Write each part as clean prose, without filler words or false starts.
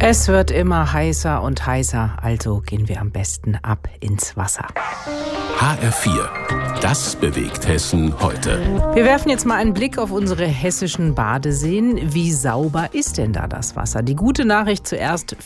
Es wird immer heißer und heißer, also gehen wir am besten ab ins Wasser. HR4, das bewegt Hessen heute. Wir werfen jetzt mal einen Blick auf unsere hessischen Badeseen. Wie sauber ist denn da das Wasser? Die gute Nachricht zuerst: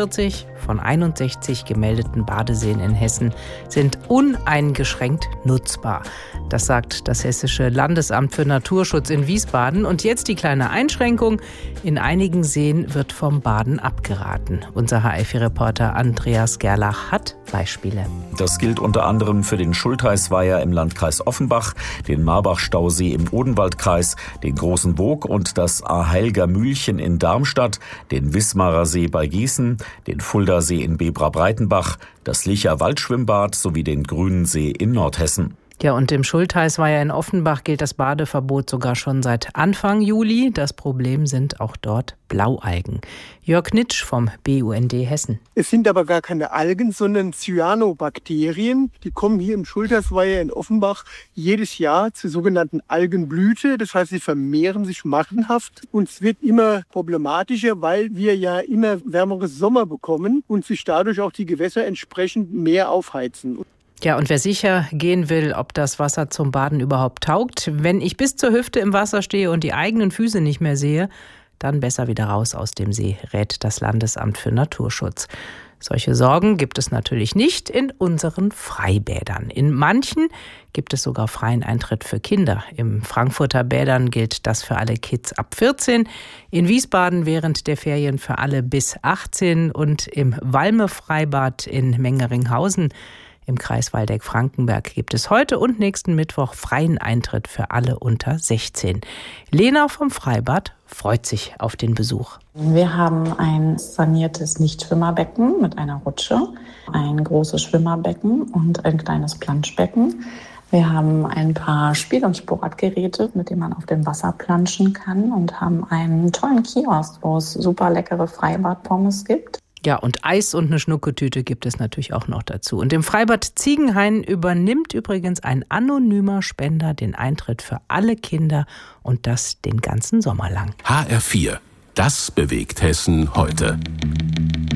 44 von 61 gemeldeten Badeseen in Hessen sind uneingeschränkt nutzbar. Das sagt das Hessische Landesamt für Naturschutz in Wiesbaden. Und jetzt die kleine Einschränkung: In einigen Seen wird vom Baden abgeraten. Unser HR4-Reporter Andreas Gerlach hat Beispiele. Das gilt unter anderem für den Schultheißweiher im Landkreis Offenbach, den Marbachstausee im Odenwaldkreis, den Großen Woog und das Aheilger Mühlchen in Darmstadt, den Wismarer See bei Gießen, den Fulda-See in Bebra-Breitenbach, das Licher Waldschwimmbad sowie den Grünen See in Nordhessen. Ja, und im Schultheißweiher in Offenbach gilt das Badeverbot sogar schon seit Anfang Juli. Das Problem sind auch dort Blaualgen. Jörg Nitsch vom BUND Hessen. Es sind aber gar keine Algen, sondern Cyanobakterien. Die kommen hier im Schultheißweiher in Offenbach jedes Jahr zur sogenannten Algenblüte. Das heißt, sie vermehren sich massenhaft und es wird immer problematischer, weil wir ja immer wärmere Sommer bekommen und sich dadurch auch die Gewässer entsprechend mehr aufheizen. Ja, und wer sicher gehen will, ob das Wasser zum Baden überhaupt taugt: Wenn ich bis zur Hüfte im Wasser stehe und die eigenen Füße nicht mehr sehe, dann besser wieder raus aus dem See, rät das Landesamt für Naturschutz. Solche Sorgen gibt es natürlich nicht in unseren Freibädern. In manchen gibt es sogar freien Eintritt für Kinder. Im Frankfurter Bädern gilt das für alle Kids ab 14, in Wiesbaden während der Ferien für alle bis 18 und im Valme-Freibad in Mengeringhausen im Kreis Waldeck-Frankenberg gibt es heute und nächsten Mittwoch freien Eintritt für alle unter 16. Lena vom Freibad freut sich auf den Besuch. Wir haben ein saniertes Nichtschwimmerbecken mit einer Rutsche, ein großes Schwimmerbecken und ein kleines Planschbecken. Wir haben ein paar Spiel- und Sportgeräte, mit denen man auf dem Wasser planschen kann, und haben einen tollen Kiosk, wo es super leckere Freibad-Pommes gibt. Ja, und Eis und eine Schnuckeltüte gibt es natürlich auch noch dazu. Und im Freibad Ziegenhain übernimmt übrigens ein anonymer Spender den Eintritt für alle Kinder, und das den ganzen Sommer lang. HR4, das bewegt Hessen heute.